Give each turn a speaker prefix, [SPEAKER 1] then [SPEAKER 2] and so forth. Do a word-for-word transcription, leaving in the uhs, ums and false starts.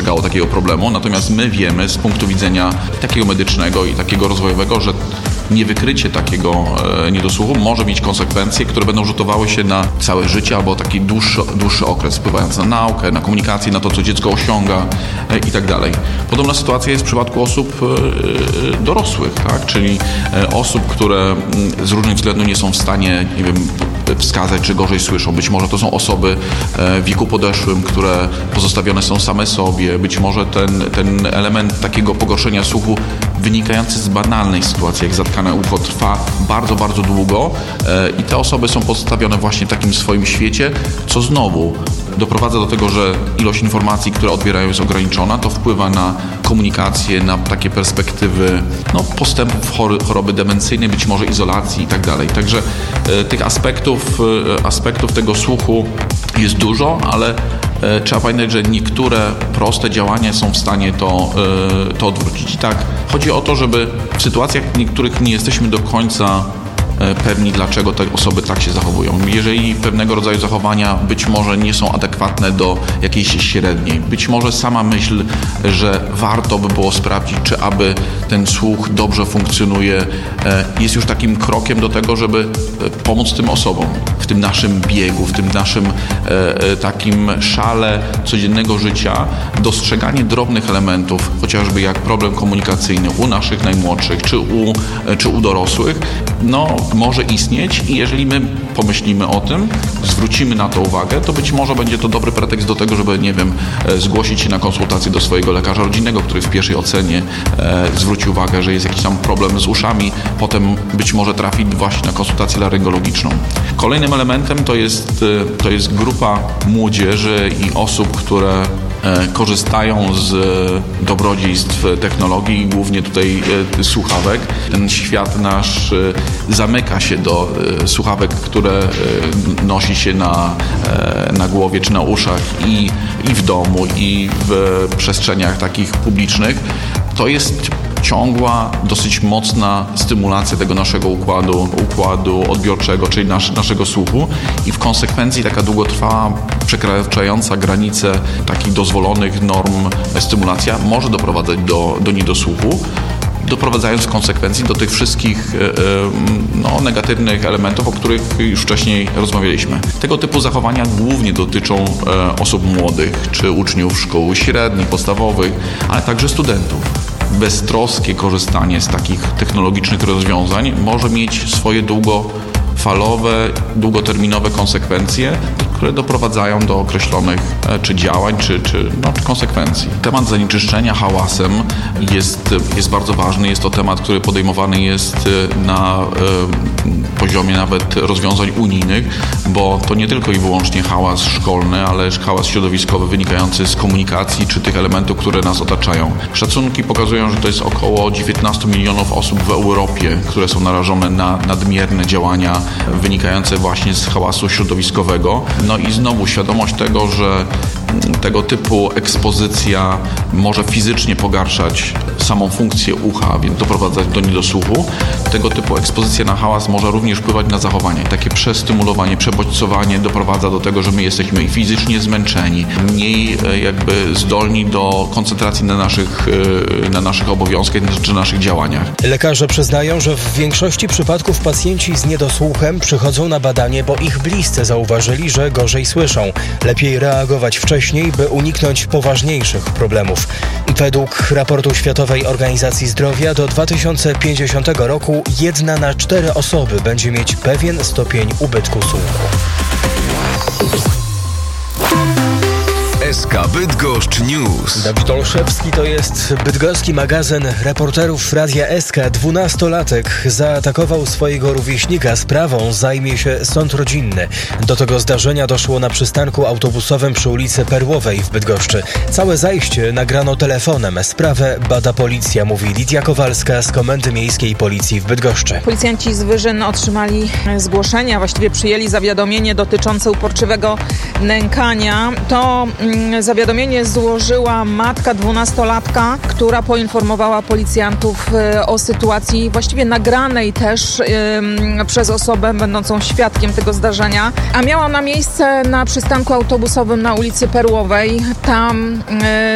[SPEAKER 1] dostrzegało takiego problemu, natomiast my wiemy z punktu widzenia takiego medycznego i takiego rozwojowego, że niewykrycie takiego e, niedosłuchu może mieć konsekwencje, które będą rzutowały się na całe życie albo taki dłuższy, dłuższy okres, wpływając na naukę, na komunikację, na to, co dziecko osiąga e, i tak dalej. Podobna sytuacja jest w przypadku osób e, dorosłych, tak? Czyli e, osób, które m, z różnych względów nie są w stanie, nie wiem, wskazać, czy gorzej słyszą. Być może to są osoby w wieku podeszłym, które pozostawione są same sobie. Być może ten, ten element takiego pogorszenia słuchu wynikający z banalnej sytuacji, jak zatkane ucho, trwa bardzo, bardzo długo i te osoby są pozostawione właśnie w takim swoim świecie, co znowu doprowadza do tego, że ilość informacji, które odbierają, jest ograniczona. To wpływa na komunikację, na takie perspektywy no, postępów choroby demencyjnej, być może izolacji i tak dalej. Także e, tych aspektów, e, aspektów tego słuchu jest dużo, ale e, trzeba pamiętać, że niektóre proste działania są w stanie to, e, to odwrócić. I tak, chodzi o to, żeby w sytuacjach, w niektórych nie jesteśmy do końca pewni, dlaczego te osoby tak się zachowują. Jeżeli pewnego rodzaju zachowania być może nie są adekwatne do jakiejś średniej, być może sama myśl, że warto by było sprawdzić, czy aby ten słuch dobrze funkcjonuje, jest już takim krokiem do tego, żeby pomóc tym osobom w tym naszym biegu, w tym naszym takim szale codziennego życia. Dostrzeganie drobnych elementów, chociażby jak problem komunikacyjny u naszych najmłodszych, czy u, czy u dorosłych, no może istnieć i jeżeli my pomyślimy o tym, zwrócimy na to uwagę, to być może będzie to dobry pretekst do tego, żeby, nie wiem, zgłosić się na konsultację do swojego lekarza rodzinnego, który w pierwszej ocenie e, zwróci uwagę, że jest jakiś tam problem z uszami, potem być może trafi właśnie na konsultację laryngologiczną. Kolejnym elementem to jest, to jest grupa młodzieży i osób, które korzystają z dobrodziejstw technologii, głównie tutaj słuchawek. Ten świat nasz zamyka się do słuchawek, które nosi się na, na głowie czy na uszach i, i w domu, i w przestrzeniach takich publicznych. To jest ciągła, dosyć mocna stymulacja tego naszego układu, układu odbiorczego, czyli nasz, naszego słuchu i w konsekwencji taka długotrwała, przekraczająca granice takich dozwolonych norm stymulacja może doprowadzać do, do niedosłuchu, doprowadzając w konsekwencji do tych wszystkich no, negatywnych elementów, o których już wcześniej rozmawialiśmy. Tego typu zachowania głównie dotyczą osób młodych, czy uczniów szkół średnich, podstawowych, ale także studentów. Beztroskie korzystanie z takich technologicznych rozwiązań może mieć swoje długofalowe, długoterminowe konsekwencje, które doprowadzają do określonych czy działań, czy, czy, no, czy konsekwencji. Temat zanieczyszczenia hałasem jest, jest bardzo ważny. Jest to temat, który podejmowany jest na y, poziomie nawet rozwiązań unijnych, bo to nie tylko i wyłącznie hałas szkolny, ale też hałas środowiskowy wynikający z komunikacji, czy tych elementów, które nas otaczają. Szacunki pokazują, że to jest około dziewiętnaście milionów osób w Europie, które są narażone na nadmierne działania wynikające właśnie z hałasu środowiskowego. No i znowu świadomość tego, że tego typu ekspozycja może fizycznie pogarszać samą funkcję ucha, więc doprowadzać do niedosłuchu. Tego typu ekspozycja na hałas może również wpływać na zachowanie. Takie przestymulowanie, przebodźcowanie doprowadza do tego, że my jesteśmy fizycznie zmęczeni, mniej jakby zdolni do koncentracji na naszych, na naszych obowiązkach czy naszych działaniach.
[SPEAKER 2] Lekarze przyznają, że w większości przypadków pacjenci z niedosłuchem przychodzą na badanie, bo ich bliscy zauważyli, że gorzej słyszą. Lepiej reagować wcześniej, by uniknąć poważniejszych problemów. Według raportu Światowej Organizacji Zdrowia do dwa tysiące pięćdziesiątego roku jedna na cztery osoby będzie mieć pewien stopień ubytku słuchu.
[SPEAKER 3] S K Bydgoszcz News.
[SPEAKER 2] Dawid Olszewski, to jest bydgoski magazyn reporterów Radia S K. Dwunastolatek zaatakował swojego rówieśnika. Sprawą zajmie się sąd rodzinny. Do tego zdarzenia doszło na przystanku autobusowym przy ulicy Perłowej w Bydgoszczy. Całe zajście nagrano telefonem. Sprawę bada policja, mówi Lidia Kowalska z Komendy Miejskiej Policji w Bydgoszczy.
[SPEAKER 4] Policjanci z Wyżyn otrzymali zgłoszenie, a właściwie przyjęli zawiadomienie dotyczące uporczywego nękania. To zawiadomienie złożyła matka dwunastolatka, która poinformowała policjantów o sytuacji właściwie nagranej też yy, przez osobę będącą świadkiem tego zdarzenia, a miała ona miejsce na przystanku autobusowym na ulicy Perłowej. Tam yy,